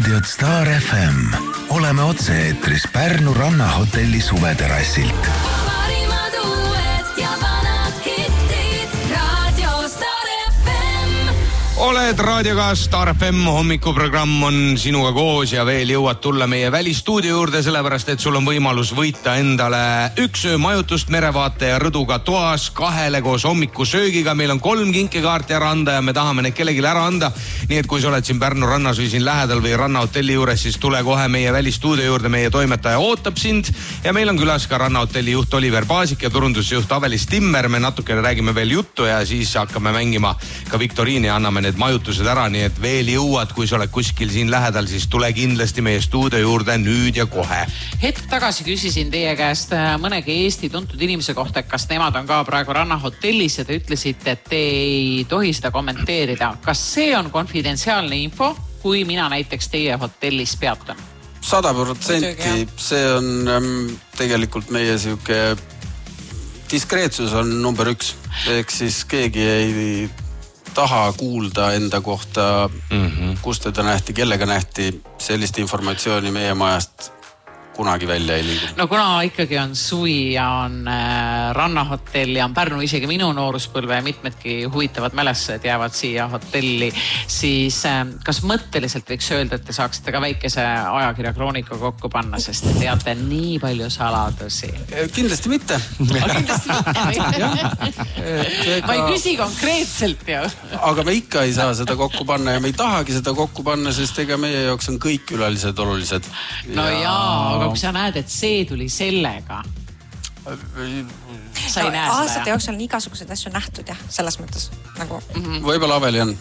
kuulad Star FM. Oleme otse-eetris Pärnu rannahotelli suveterrassilt. Parimad uued ja vanad hittid. Radio Star FM. Oled raadioga Star FM, hommikuprogramm on sinuga koos ja veel jõuad tulla meie välistuudio juurde, sellepärast et sul on võimalus võita endale üks öö majutust Merevaate ja Rõduga toas 2 koos hommikusöögiga. Meil on 3 kinkekaarti ära anda ja me tahame need kellelegi ära anda. Nii et kui sa oled siin Pärnu rannas või siin lähedal või rannahotelli juures, siis tule kohe meie välistuudio juurde, meie toimetaja ootab sind. Ja meil on külas ka rannahotelli juht Oliver Paasik ja turundusjuht Avelis Timmer. Me natukene räägime veel juttu ja siis hakkame mängima ka viktoriini ja anname need majutused ära, nii et veel jõuad, kui sa oled kuskil siin lähedal, siis tule kindlasti meie stuudio juurde nüüd ja kohe. Hetk tagasi küsisin teie käest mõnegi Eesti tuntud inimese kohta, kas nemad on ka praegu rannahotellis ja te ütlesite, et te ei tohi seda kommenteerida. Kas see on konfidentsiaalne info, kui mina näiteks teie hotellis peatun? 100%. See on tegelikult meie siuke diskreetsus on number 1. Ehk siis keegi ei taha kuulda enda kohta, kus teda nähti, kellega nähti. Sellist informatsiooni meie majast kunagi välja ei liigu. No kuna ikkagi on suvi ja on rannahotell ja on Pärnu isegi minu nooruspõlve ja mitmedki huvitavad mälestused jäävad siia hotelli, siis kas mõtteliselt võiks öelda, et te saaksite ka väikese ajakirja Kroonika kokku panna, sest te teate nii palju saladusi? Kindlasti mitte. Ma ei küsi konkreetselt ju. Aga me ikka ei saa seda kokku panna ja me ei tahagi seda kokku panna, sest ega meie jaoks on kõik külalised olulised. No jaa, aga kui sa näed, et see tuli sellega. Sa ei näe seda. Aastate jooksul on igasuguseid asju nähtud jah, selles mõttes nagu. Võib-olla Aveli on.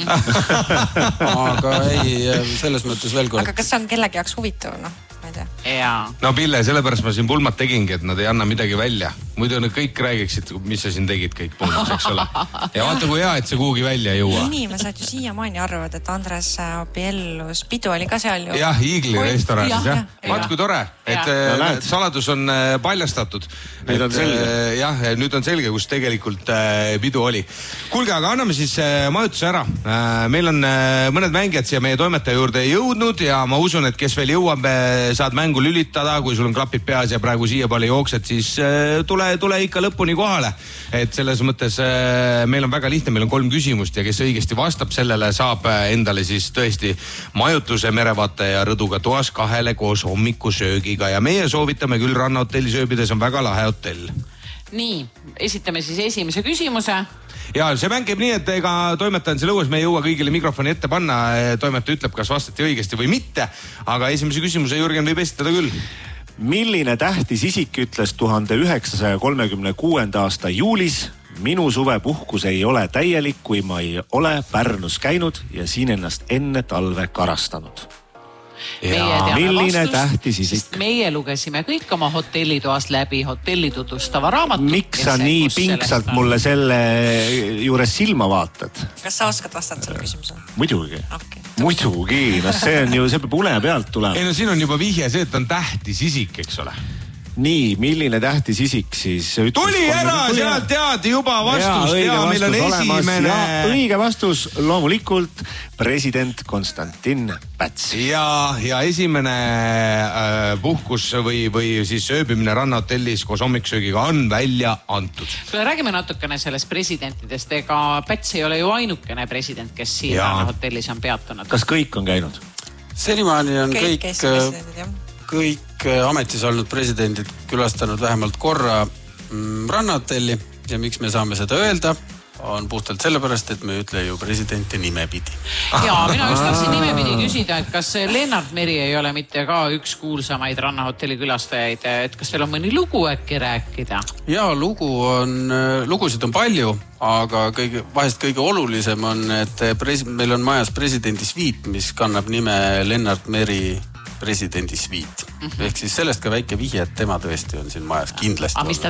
Aga ei, selles mõttes veel kord. Aga kas see on kellegi jaoks huvitav, noh? No Pille, sellepärast ma siin pulmat tegingi, et nad ei anna midagi välja. Muidu nad kõik räägiksid, mis sa siin tegid kõik pulmas, eks ole. Ja vaata kui hea, et see kuhugi välja ei jõua. Inimesed ju siiamaani arvavad, et Andres abiellus. Pidu oli ka seal ju. Jah, Iigli restoranis, jah. Vaat kui tore, et saladus on paljastatud. Nüüd on selge. Jah, nüüd on selge, kus tegelikult pidu oli. Kuulge, aga anname siis majutuse ära. Meil on mõned mängijad siia meie toimetaja juurde jõudnud ja ma usun, et kes veel jõuab, saad mängu lülitada, kui sul on klapid peas ja praegu siia palju jooksed, siis tule ikka lõpuni kohale. Et selles mõttes meil on väga lihtne, meil on 3 küsimust ja kes õigesti vastab sellele, saab endale siis tõesti majutuse Merevaate ja Rõduga toas 2 koos hommikusöögiga ja meie soovitame küll rannahotelli sööbides, on väga lahe hotell. Nii, esitame siis esimese küsimuse. Ja see mäng käib nii, et ega toimetaja on seal õues, me ei jõua kõigile mikrofoni ette panna, toimetaja ütleb, kas vastati õigesti või mitte, aga esimese küsimuse Jürgen võib esitada küll. Milline tähtis isik ütles 1936. aasta juulis, minu suvepuhkus ei ole täielik, kui ma ei ole Pärnus käinud ja siin ennast enne talve karastanud? Milline tähtis isik? Meie lugesime kõik oma hotellitoas läbi hotelli tutvustava raamatu. Miks sa nii pingsalt mulle selle juures silma vaatad? Kas sa oskad vastata selle küsimusele? Muidugi. Muidugi, no see on ju, see peab une pealt tulema. Ei no siin on juba vihje see, et on tähtis isik, eks ole. Nii, milline tähtis isik siis? Tuli ära, sealt teadi juba vastust ja meil on esimene. Õige vastus loomulikult president Konstantin Päts. Ja esimene puhkus või siis ööbimine rannahotellis koos hommikusöögiga on välja antud. Räägime natukene sellest presidentidest, ega Päts ei ole ju ainukene president, kes siin rannahotellis on peatunud. Kas kõik on käinud? Senimaani on kõik ametis olnud presidendid külastanud vähemalt korra rannahotelli ja miks me saame seda öelda, on puhtalt sellepärast, et me ütle ju presidenti nimepidi. Ja mina just tahtsin nimepidi küsida, et kas Lennart Meri ei ole mitte ka üks kuulsamaid rannahotelli külastajaid, et kas teil on mõni lugu äkki rääkida? Ja lugusid on palju, aga vahest kõige olulisem on, et meil on majas presidendi sviit, mis kannab nime Lennart Meri presidendi sviit. Ehk siis sellest ka väike vihje, et tema tõesti on siin majas kindlasti.